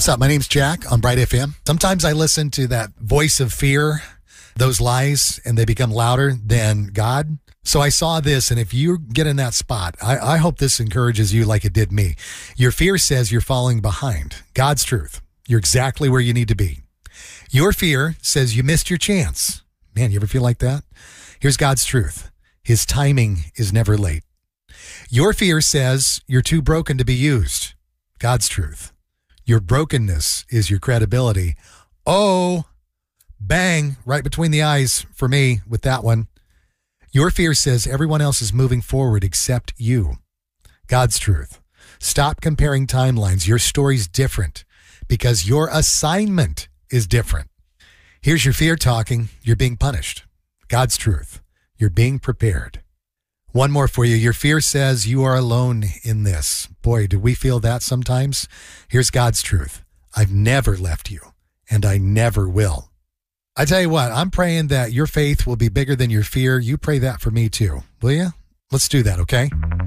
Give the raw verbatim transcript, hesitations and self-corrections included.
What's up? My name's Jack on Bright F M. Sometimes I listen to that voice of fear, those lies, and they become louder than God. So I saw this, and if you get in that spot, I, I hope this encourages you like it did me. Your fear says you're falling behind. God's truth. You're exactly where you need to be. Your fear says you missed your chance. Man, you ever feel like that? Here's God's truth. His timing is never late. Your fear says you're too broken to be used. God's truth. Your brokenness is your credibility. Oh, bang, right between the eyes for me with that one. Your fear says everyone else is moving forward except you. God's truth. Stop comparing timelines. Your story's different because your assignment is different. Here's your fear talking. You're being punished. God's truth. You're being prepared. One more for you. Your fear says you are alone in this. Boy, do we feel that sometimes? Here's God's truth. I've never left you, and I never will. I tell you what, I'm praying that your faith will be bigger than your fear. You pray that for me too, will you? Let's do that, okay?